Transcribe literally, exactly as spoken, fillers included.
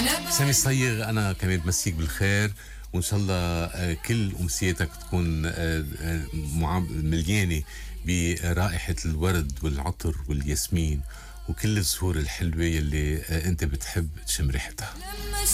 سامي صيغ، أنا كمان بمسيك بالخير، وإن شاء الله كل أمسياتك تكون مليانة برائحة الورد والعطر والياسمين وكل الزهور الحلوة اللي أنت بتحب تشم ريحتها.